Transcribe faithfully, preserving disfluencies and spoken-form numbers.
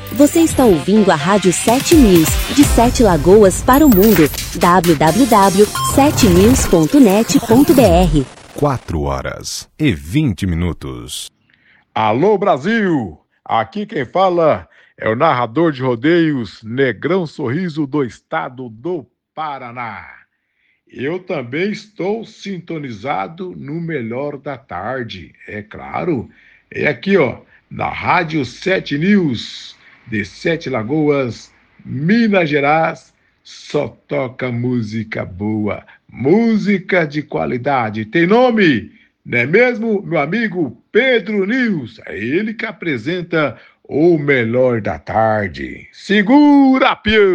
Você está ouvindo a Rádio sete News, de Sete Lagoas para o mundo. w w w ponto sete news ponto net ponto b r. quatro horas e vinte minutos. Alô, Brasil! Aqui quem fala é o narrador de rodeios Negrão Sorriso do estado do Paraná. Eu também estou sintonizado no Melhor da Tarde, é claro. É aqui, ó, na Rádio sete News, de Sete Lagoas, Minas Gerais. Só toca música boa, música de qualidade. Tem nome, não é mesmo, meu amigo Pedro News? É ele que apresenta o Melhor da Tarde. Segura, pião!